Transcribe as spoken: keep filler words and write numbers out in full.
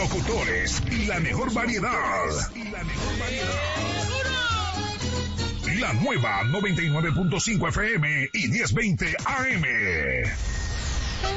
locutores y la mejor variedad. Y la mejor variedad. La nueva noventa y nueve punto cinco F M y diez veinte A M.